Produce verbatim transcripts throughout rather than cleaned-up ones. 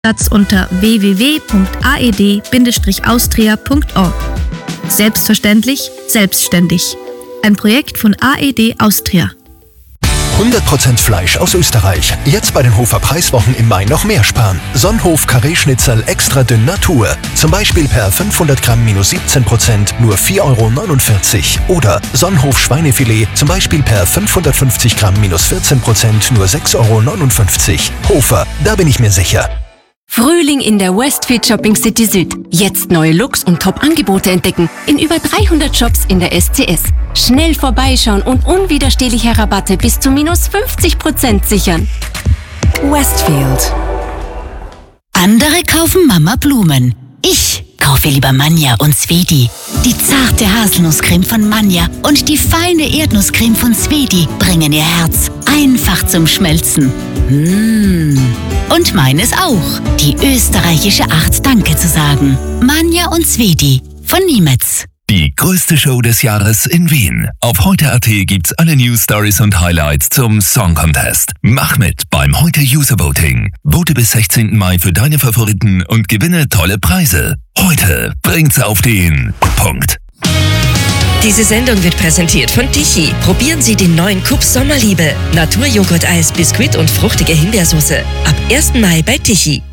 Platz unter w w w punkt a e d Bindestrich austria punkt org. Selbstverständlich, selbstständig. Ein Projekt von A E D Austria. hundert Prozent Fleisch aus Österreich. Jetzt bei den Hofer Preiswochen im Mai noch mehr sparen. Sonnhof Karree-Schnitzel extra dünn Natur. Zum Beispiel per fünfhundert Gramm minus siebzehn Prozent nur vier Euro neunundvierzig. Oder Sonnhof Schweinefilet zum Beispiel per fünfhundertfünfzig Gramm minus vierzehn Prozent nur sechs Euro neunundfünfzig. Hofer, da bin ich mir sicher. Frühling in der Westfield Shopping City Süd. Jetzt neue Looks und Top-Angebote entdecken. In über dreihundert Shops in der S C S. Schnell vorbeischauen und unwiderstehliche Rabatte bis zu minus fünfzig Prozent sichern. Westfield. Andere kaufen Mama Blumen. Ich kaufe lieber Manja und Sveti. Die zarte Haselnusscreme von Manja und die feine Erdnusscreme von Sveti bringen ihr Herz einfach zum Schmelzen. Mmh. Und meines auch. Die österreichische Art, Danke zu sagen. Manja und Sveti von Niemetz. Die größte Show des Jahres in Wien. Auf heute punkt at gibt's alle News Stories und Highlights zum Song Contest. Mach mit beim Heute User Voting. Vote bis sechzehnten Mai für deine Favoriten und gewinne tolle Preise. Heute bringt's auf den Punkt. Diese Sendung wird präsentiert von Tichy. Probieren Sie den neuen Kups Sommerliebe. Naturjoghurt-Eis, Biskuit und fruchtige Himbeersoße. Ab ersten Mai bei Tichy.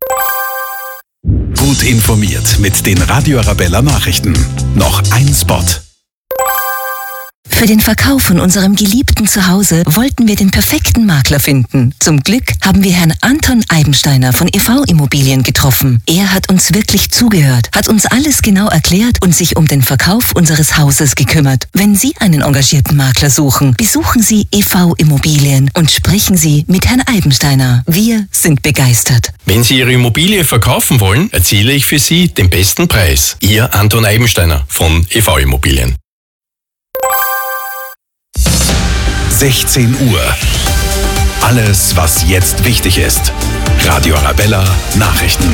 Gut informiert mit den Radio Arabella Nachrichten. Noch ein Spot. Für den Verkauf von unserem geliebten Zuhause wollten wir den perfekten Makler finden. Zum Glück haben wir Herrn Anton Eibensteiner von E V Immobilien getroffen. Er hat uns wirklich zugehört, hat uns alles genau erklärt und sich um den Verkauf unseres Hauses gekümmert. Wenn Sie einen engagierten Makler suchen, besuchen Sie E V Immobilien und sprechen Sie mit Herrn Eibensteiner. Wir sind begeistert. Wenn Sie Ihre Immobilie verkaufen wollen, erziele ich für Sie den besten Preis. Ihr Anton Eibensteiner von E V Immobilien. sechzehn Uhr. Alles, was jetzt wichtig ist. Radio Arabella Nachrichten.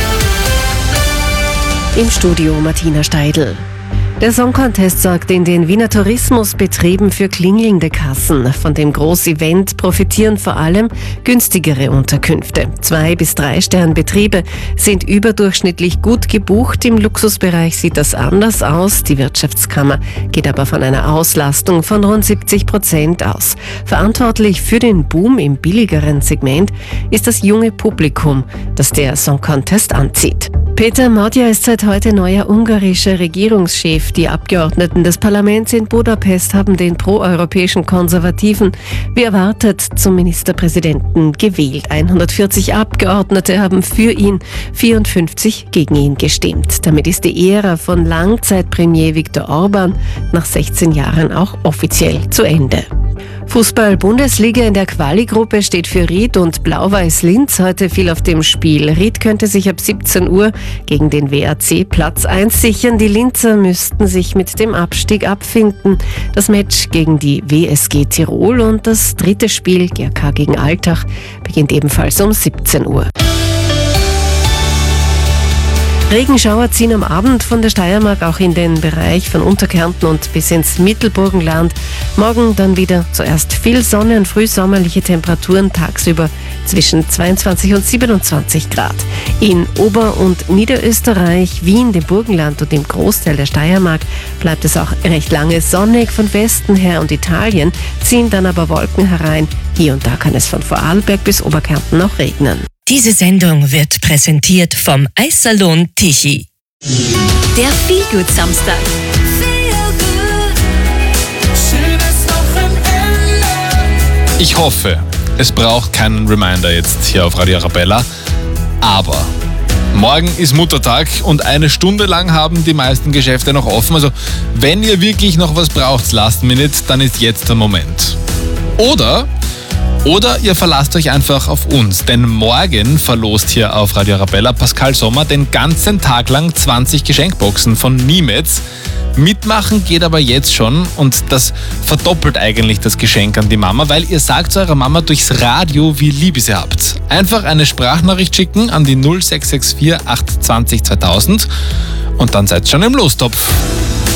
Im Studio Martina Steidl. Der Song Contest sorgt in den Wiener Tourismusbetrieben für klingelnde Kassen. Von dem Großevent profitieren vor allem günstigere Unterkünfte. Zwei- bis Drei-Stern-Betriebe sind überdurchschnittlich gut gebucht. Im Luxusbereich sieht das anders aus. Die Wirtschaftskammer geht aber von einer Auslastung von rund siebzig Prozent aus. Verantwortlich für den Boom im billigeren Segment ist das junge Publikum, das der Song Contest anzieht. Peter Magyar ist seit heute neuer ungarischer Regierungschef. Die Abgeordneten des Parlaments in Budapest haben den proeuropäischen Konservativen wie erwartet zum Ministerpräsidenten gewählt. hundertvierzig Abgeordnete haben für ihn, vierundfünfzig gegen ihn gestimmt. Damit ist die Ära von Langzeitpremier Viktor Orban nach sechzehn Jahren auch offiziell zu Ende. Fußball-Bundesliga in der Quali-Gruppe steht für Ried und Blau-Weiß Linz heute viel auf dem Spiel. Ried könnte sich ab siebzehn Uhr gegen den W A C Platz eins sichern. Die Linzer müssten sich mit dem Abstieg abfinden. Das Match gegen die W S G Tirol und das dritte Spiel, G R K gegen Altach, beginnt ebenfalls um siebzehn Uhr. Regenschauer ziehen am Abend von der Steiermark auch in den Bereich von Unterkärnten und bis ins Mittelburgenland. Morgen dann wieder zuerst viel Sonne und frühsommerliche Temperaturen, tagsüber zwischen zweiundzwanzig und siebenundzwanzig Grad. In Ober- und Niederösterreich, Wien, dem Burgenland und dem Großteil der Steiermark bleibt es auch recht lange sonnig. Von Westen her und Italien ziehen dann aber Wolken herein. Hier und da kann es von Vorarlberg bis Oberkärnten noch regnen. Diese Sendung wird präsentiert vom Eissalon Tichy. Der Feelgood Samstag. Ich hoffe, es braucht keinen Reminder jetzt hier auf Radio Arabella, aber morgen ist Muttertag und eine Stunde lang haben die meisten Geschäfte noch offen. Also wenn ihr wirklich noch was braucht, last minute, dann ist jetzt der Moment. Oder... Oder ihr verlasst euch einfach auf uns, denn morgen verlost hier auf Radio Arabella Pascal Sommer den ganzen Tag lang zwanzig Geschenkboxen von Niemetz. Mitmachen geht aber jetzt schon und das verdoppelt eigentlich das Geschenk an die Mama, weil ihr sagt zu eurer Mama durchs Radio, wie lieb ihr sie habt. Einfach eine Sprachnachricht schicken an die null sechs sechs vier acht zwei null zweitausend und dann seid ihr schon im Lostopf.